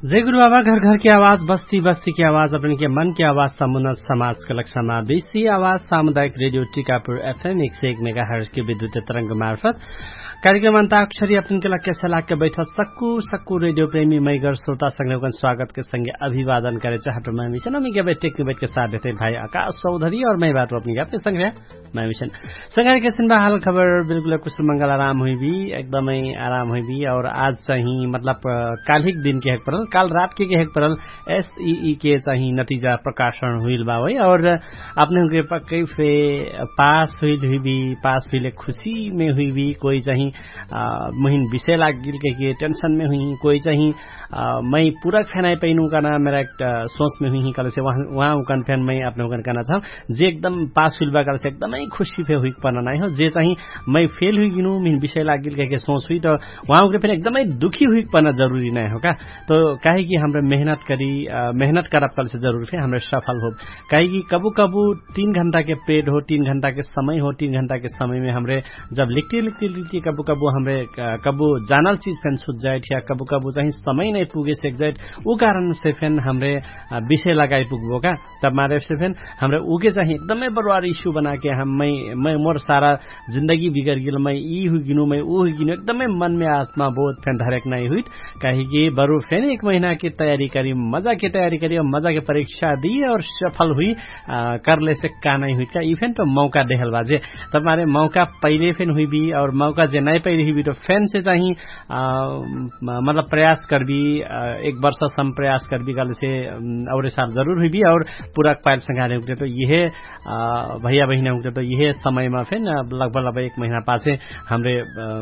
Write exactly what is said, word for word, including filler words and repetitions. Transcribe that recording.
जय गुरु बाबा। घर घर की आवाज, बस्ती बस्ती की आवाज, अपने के मन की आवाज, समुन्नत समाज का लक्ष्यमा बेसी आवाज, सामुदायिक रेडियो टीकापुर एफएम एक सौ एक मेगा हर्ज की विद्युत तरंग मार्फत कार्यक्रम अंताक्षरी अपन के लक्ष्य से लाग के बैठक सक्कू सक्कू रेडियो प्रेमी मैगर श्रोता संग्रह स्वागत के संगे अभिवादन करे चाहत मैं मिशन अमी के बैठक में बैठ के साथ देते भाई आकाश चौधरी और मैं बात अपनी अपने संग्रह मैं मिशन संग्रह के सिंबा हाल खबर बिल्कुल कुशल मंगल आराम हुई भी एकदमै आराम हुई भी। और आज चाहिँ मतलब काल्हिक दिन के हेक परल काल रात के हेक परल एसईई के चाहिँ नतीजा प्रकाशन हुइल बा वही और अपने के पक्कै फे पास हुई हुई भी पास हुई खुशी में हुई भी कोई चाहिँ मुहिन विषय लाग गिल के टेंशन में हुई कोई चाहिँ मैं पूरा फैनाई पैनू का ना मेरा एक सोच में हुई कल से वहाँ उकन फैन मैं अपने उकन करना चाहूँ जे एकदम पास हुई बा कल से एकदमै खुशी फे हुई पना नहीं हो जे चाहिँ मैं फेल हुई गिनू मिन विषय लाग गिल के सोच हुई तो वहाँ उकरे फिर एकदमै दुखी हुई पना जरूरी नहीं हो का। तो काहे कि हाम्रो मेहनत करी मेहनत करब कल से जरूर फिर हमरे सफल हो। काहे कि कबू कबू तीन घंटा के पेड हो तीन घंटा के समय हो तीन घंटा के समय में हमरे जब लिखते लिखते लिखते कबू कबू हमरे कबू जानल चीज फेन सुझ जाए या कबू कबू चाहिँ समय नहीं पुगे सेक जाए उ कारण से फेन हमरे विषय लगाई पुगबो का तब मारे से फेन हमरे उगे चाहिँ एकदमै बरुआर इश्यू बना के हम मैं मैं मोर सारा जिंदगी बिगड़ गिल मैं ई हुई गिनू मैं ऊ हुई गिनू एकदमै मन में आत्मा बोध फेन धरेक नहीं हुई। काहे कि बरु फेन एक महीना की तैयारी करी मजा की तैयारी करी और मजा की परीक्षा दी और सफल हुई करले से का नहीं हुई का ई फेन तो मौका देहल बाजे तब मारे मौका पहले फेन हुई भी और मौका जे नहीं पहले हुई भी तो फेन से चाहिए मतलब प्रयास कर भी एक वर्ष सम प्रयास कर भी कल से और साल जरूर हुई भी और पूरा पायल संघाने उठे तो यह भैया बहिना उठे तो यह समय में फेन लगभग लगभग एक महीना पासे हमरे